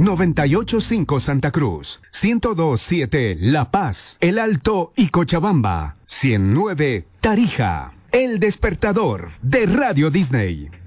98.5 Santa Cruz, 102.7 La Paz, El Alto y Cochabamba, 100.9 Tarija. El despertador de Radio Disney.